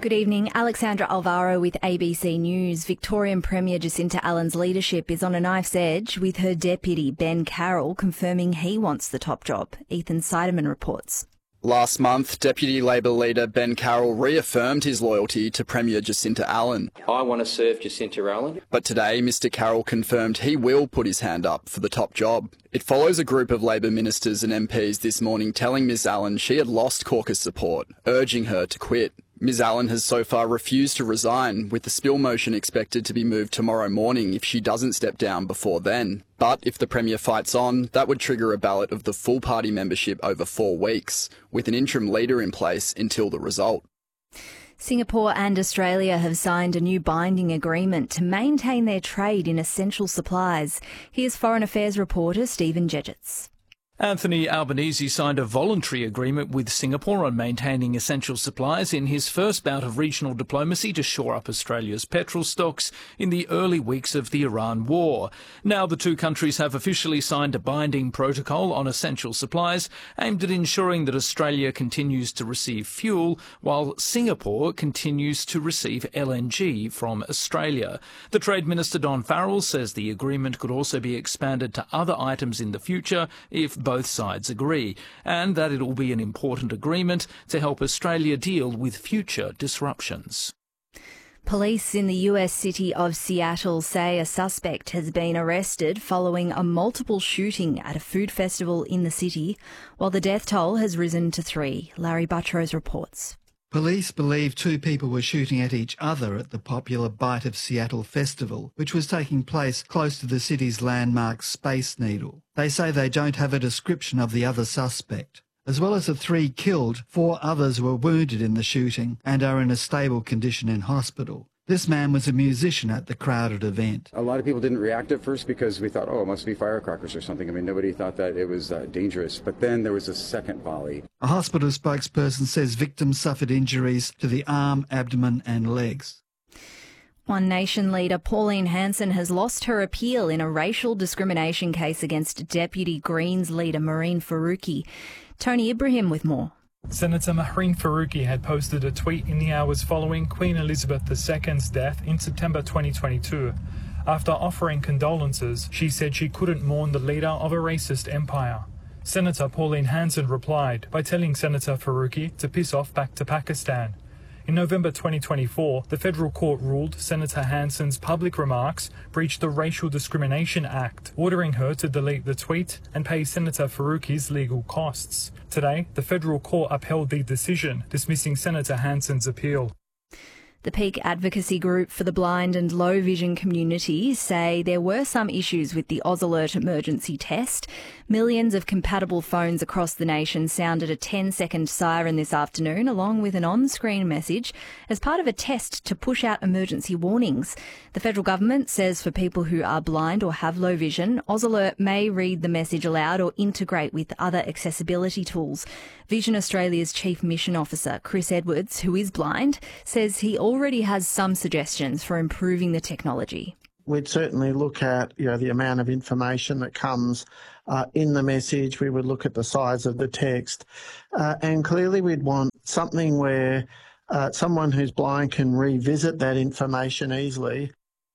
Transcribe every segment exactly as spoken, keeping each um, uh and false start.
Good evening. Alexandra Alvaro with A B C News. Victorian Premier Jacinta Allen's leadership is on a knife's edge, with her deputy Ben Carroll confirming he wants the top job. Ethan Seidemann reports. Last month, Deputy Labor leader Ben Carroll reaffirmed his loyalty to Premier Jacinta Allen. I want to serve Jacinta Allen. But today, Mr Carroll confirmed he will put his hand up for the top job. It follows a group of Labor ministers and M Ps this morning telling Ms Allen she had lost caucus support, urging her to quit. Ms Allen has so far refused to resign, with the spill motion expected to be moved tomorrow morning if she doesn't step down before then. But if the Premier fights on, that would trigger a ballot of the full party membership over four weeks, with an interim leader in place until the result. Singapore and Australia have signed a new binding agreement to maintain their trade in essential supplies. Here's Foreign Affairs reporter Stephen Jedgetts. Anthony Albanese signed a voluntary agreement with Singapore on maintaining essential supplies in his first bout of regional diplomacy to shore up Australia's petrol stocks in the early weeks of the Iran war. Now the two countries have officially signed a binding protocol on essential supplies aimed at ensuring that Australia continues to receive fuel while Singapore continues to receive L N G from Australia. The Trade Minister Don Farrell says the agreement could also be expanded to other items in the future if both sides agree, and that it will be an important agreement to help Australia deal with future disruptions. Police in the U S city of Seattle say a suspect has been arrested following a multiple shooting at a food festival in the city, while the death toll has risen to three. Larry Buttrose reports. Police believe two people were shooting at each other at the popular Bite of Seattle festival, which was taking place close to the city's landmark Space Needle. They say they don't have a description of the other suspect. As well as the three killed, four others were wounded in the shooting and are in a stable condition in hospital. This man was a musician at the crowded event. A lot of people didn't react at first because we thought, oh, it must be firecrackers or something. I mean, nobody thought that it was uh, dangerous. But then there was a second volley. A hospital spokesperson says victims suffered injuries to the arm, abdomen and legs. One Nation leader Pauline Hanson has lost her appeal in a racial discrimination case against Deputy Greens leader Mehreen Faruqi. Tony Ibrahim with more. Senator Mehreen Faruqi had posted a tweet in the hours following Queen Elizabeth the Second's death in September twenty twenty-two. After offering condolences, she said she couldn't mourn the leader of a racist empire. Senator Pauline Hanson replied by telling Senator Faruqi to piss off back to Pakistan. In November twenty twenty-four, the federal court ruled Senator Hanson's public remarks breached the Racial Discrimination Act, ordering her to delete the tweet and pay Senator Faruqi's legal costs. Today, the federal court upheld the decision, dismissing Senator Hanson's appeal. The Peak Advocacy Group for the Blind and Low Vision community say there were some issues with the Oz Alert emergency test. Millions of compatible phones across the nation sounded a ten-second siren this afternoon, along with an on-screen message, as part of a test to push out emergency warnings. The federal government says for people who are blind or have low vision, Oz Alert may read the message aloud or integrate with other accessibility tools. Vision Australia's Chief Mission Officer, Chris Edwards, who is blind, says he already has some suggestions for improving the technology. We'd certainly look at, you know, the amount of information that comes uh, in the message. We would look at the size of the text. Uh, and clearly we'd want something where uh, someone who's blind can revisit that information easily.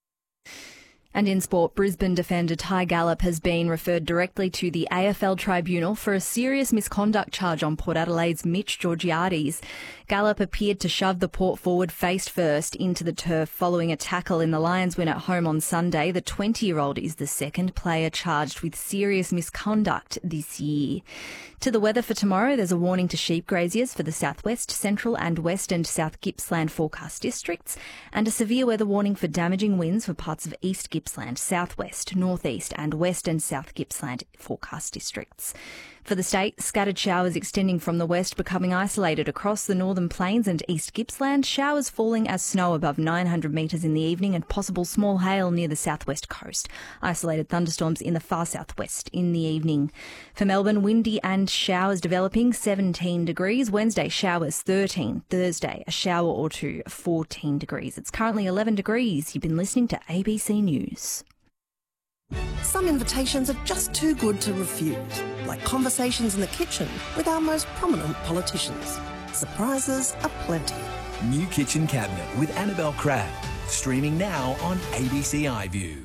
And in sport, Brisbane defender Ty Gallop has been referred directly to the A F L tribunal for a serious misconduct charge on Port Adelaide's Mitch Georgiades. Gallop appeared to shove the Port forward face first into the turf following a tackle in the Lions win at home on Sunday. The twenty-year-old is the second player charged with serious misconduct this year. To the weather for tomorrow, there's a warning to sheep graziers for the southwest, central and west and south Gippsland forecast districts, and a severe weather warning for damaging winds for parts of East Gippsland, southwest, northeast and west and south Gippsland forecast districts. For the state, scattered showers extending from the west becoming isolated across the northern plains and East Gippsland, showers falling as snow above nine hundred metres in the evening and possible small hail near the southwest coast. Isolated thunderstorms in the far southwest in the evening. For Melbourne, windy and showers developing, seventeen degrees. Wednesday, showers thirteen. Thursday, a shower or two, fourteen degrees. It's currently eleven degrees. You've been listening to A B C News. Some invitations are just too good to refuse, like conversations in the kitchen with our most prominent politicians. surprises aplenty. New Kitchen Cabinet with Annabelle Crabb. Streaming now on A B C iView.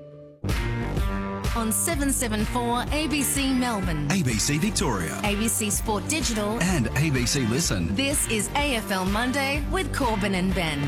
On seven seventy-four A B C Melbourne, A B C Victoria. A B C Sport Digital, And A B C Listen. This is A F L Monday with Corbin and Ben.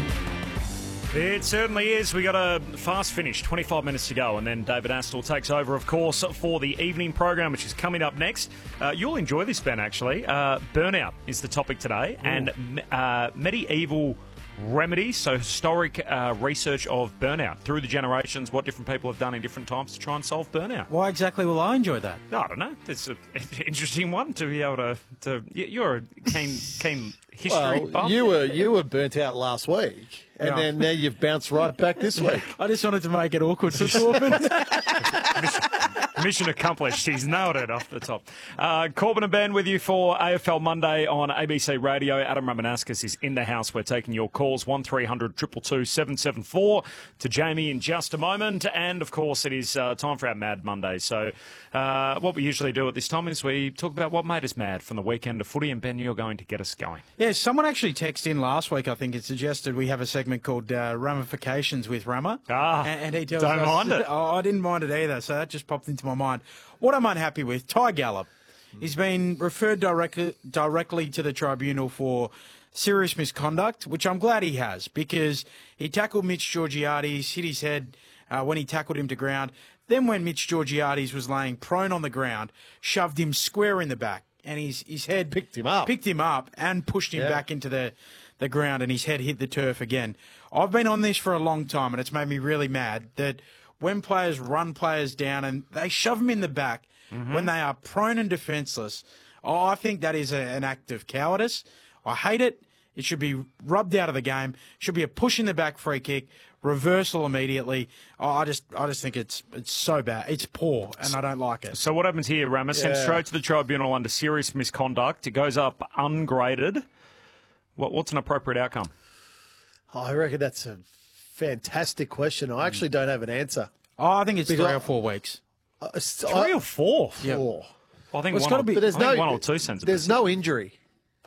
It certainly is. We got a fast finish, twenty-five minutes to go, and then David Astle takes over, of course, for the evening program, which is coming up next. Uh, you'll enjoy this, Ben, actually. Uh, burnout is the topic today, Ooh. and uh, medieval remedies, so historic uh, research of burnout through the generations, what different people have done in different times to try and solve burnout. Why exactly will I enjoy that? I don't know. It's an interesting one to be able to. to you're a keen, keen history well, buff. You were you were burnt out last week, and yeah. then now you've bounced right back this week. I just wanted to make it awkward for Corbin. mission, mission accomplished. He's nailed it off the top. Uh, Corbin and Ben with you for A F L Monday on A B C Radio. Adam Ramanauskas is in the house. We're taking your calls, one three hundred two two two seven seven four to Jamie in just a moment. And, of course, it is uh, time for our Mad Monday. So uh, what we usually do at this time is we talk about what made us mad from the weekend of footy. And, Ben, you're going to get us going. Yeah, someone actually texted in last week, I think it suggested we have a segment called uh, Ramifications with Rama. Ah, and, and he tells don't us, mind it. Oh, I didn't mind it either, so that just popped into my mind. What I'm unhappy with, Ty Gallop. He's been referred directly, directly to the tribunal for serious misconduct, which I'm glad he has, because he tackled Mitch Georgiades, hit his head uh, when he tackled him to ground. Then when Mitch Georgiades was laying prone on the ground, shoved him square in the back, and his, his head picked him up, picked him up, and pushed him yeah. back into the, the ground, and his head hit the turf again. I've been on this for a long time, and it's made me really mad that when players run players down and they shove them in the back mm-hmm. when they are prone and defenceless, oh, I think that is a, an act of cowardice. I hate it. It should be rubbed out of the game. It should be a push in the back free kick, reversal immediately. Oh, I just I just think it's it's so bad. It's poor, and I don't like it. So what happens here, Ramos? Yeah. Sent straight to the tribunal under serious misconduct. It goes up ungraded. What, what's an appropriate outcome? Oh, I reckon that's a fantastic question. I actually don't have an answer. Oh, I think it's because three or four weeks. Uh, three I, or four? Four. Yep. Well, I think well, one, or, be, but there's no, one or two cents. There's no injury.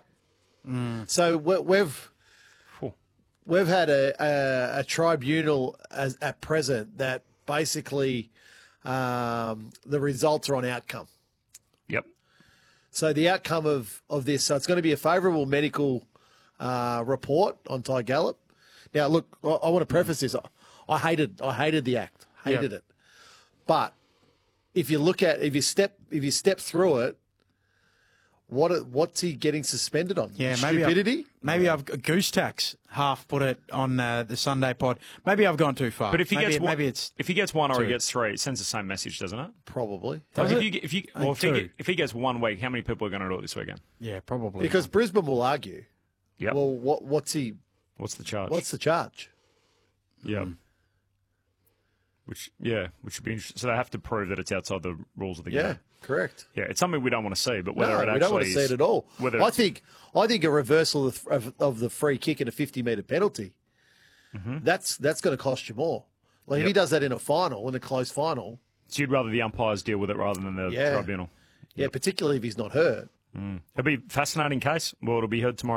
Mm. So we've we've had a, a, a tribunal as, at present that basically um, the results are on outcome. Yep. So the outcome of, of this, so it's going to be a favourable medical uh, report on Ty Gallop. Now, look, I, I want to preface this. I, I hated I hated the act, hated yep. it. But if you look at if you step if you step through it. What what's he getting suspended on? Yeah, maybe stupidity. I've, maybe I've goose tax. Half put it on uh, the Sunday pod. Maybe I've gone too far. But if he maybe, gets one, maybe it's if he gets one or two. he gets three, it sends the same message, doesn't it? Probably. Like if, you, if you well, if he, get, if he gets one week, how many people are going to do it this weekend? Yeah, probably. Because Brisbane will argue. Yeah. Well, what what's he? What's the charge? What's the charge? Yeah. Mm. Which yeah, which would be interesting. So they have to prove that it's outside the rules of the game. Yeah. Correct. Yeah, it's something we don't want to see, but whether no, it actually we don't want to see it at all. Whether I think I think a reversal of, of, of the free kick and a fifty metre penalty, mm-hmm. that's that's going to cost you more. Like yep. if he does that in a final, in a close final. So you'd rather the umpires deal with it rather than the yeah. tribunal? Yeah, yep. particularly if he's not hurt. Mm. It'll be a fascinating case. Well, it'll be heard tomorrow.